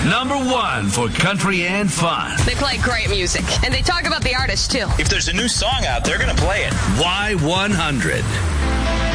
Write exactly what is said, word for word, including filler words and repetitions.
Number one for country and fun. They play great music, and they talk about the artist, too. If there's a new song out, they're going to play it. Y one hundred.